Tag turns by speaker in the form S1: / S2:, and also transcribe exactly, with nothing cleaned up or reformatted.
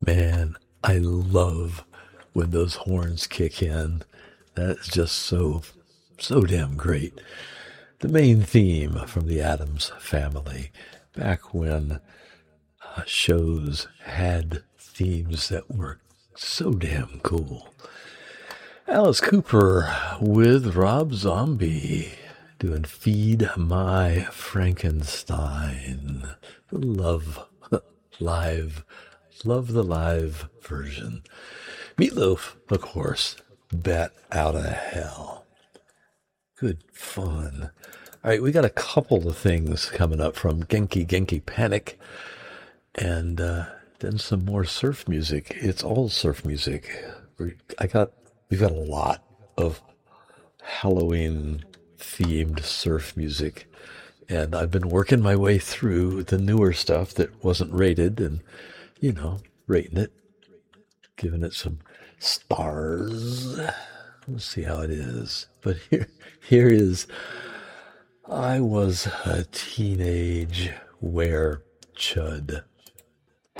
S1: Man, I love when those horns kick in. That's just so, so damn great. The main theme from the Addams Family, back when uh, shows had themes that were so damn cool. Alice Cooper with Rob Zombie doing Feed My Frankenstein. Love live, love the live version. Meatloaf, of course, Bat Out of Hell. Good fun. All right, we got a couple of things coming up from Genki Genki Panic, and uh, then some more surf music. It's all surf music. I got, we've got a lot of Halloween themed surf music, and I've been working my way through the newer stuff that wasn't rated, and you know, rating it, giving it some stars. Let's see how it is. But here, here is I Was a Teenage Were Chud.